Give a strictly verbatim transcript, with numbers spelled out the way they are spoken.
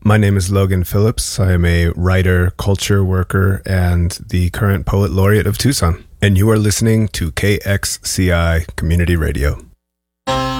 My name is Logan Phillips. I am a writer, culture worker, and the current poet laureate of Tucson. And you are listening to K X C I Community Radio.